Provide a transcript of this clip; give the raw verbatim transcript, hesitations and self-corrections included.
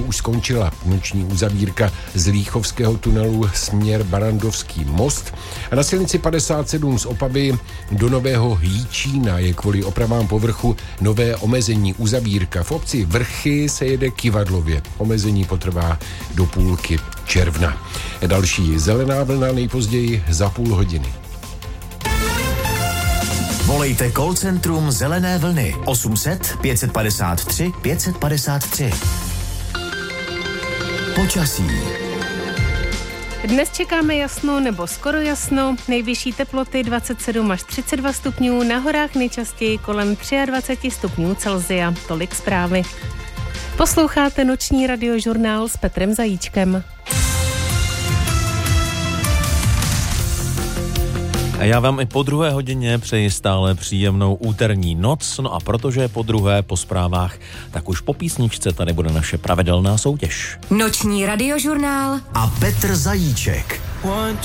už skončila noční uzavírka z Líchovského tunelu směr Barandovský most a na silnici padesát sedm z Opavy do Nového Jíčína je kvůli opravám povrchu nové omezení uzavírka. V obci Vrchy se jede Kivadlově. Omezení potrvá do půlky června. Další zelená vlna nejpozději za půl hodiny. Volejte call centrum Zelené vlny osm set pět padesát tři pět padesát tři. Počasí. Dnes čekáme jasno nebo skoro jasno, nejvyšší teploty dvacet sedm až třicet dva stupňů, na horách nejčastěji kolem dvacet tři stupňů Celsia. Tolik zprávy. Posloucháte noční radiožurnál s Petrem Zajíčkem. A já vám i po druhé hodině přeji stále příjemnou úterní noc, no a protože je po druhé po zprávách, tak už po písničce tady bude naše pravidelná soutěž. Noční radiožurnál a Petr Zajíček. One,